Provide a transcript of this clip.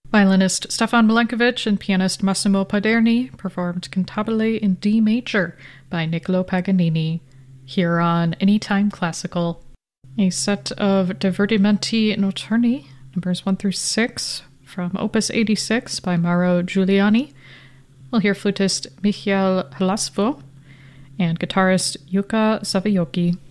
Violinist Stefan Milenkovic and pianist Massimo Paderni performed Cantabile in D major by Niccolo Paganini, here on Anytime Classical. A set of Divertimenti Notturni, numbers 1 through 6, from Opus 86 by Mauro Giuliani. We'll hear flutist Michael Helasvo and guitarist Jukka Savioki.